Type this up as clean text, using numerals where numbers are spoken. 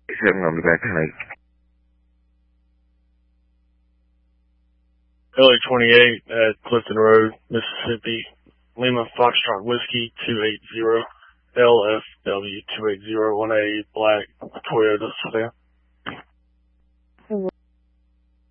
7 on the back tonight. LA 28 at Clifton Road, Mississippi. Lima Foxtrot Whiskey 280, LFW 280, 1A black Toyota sedan.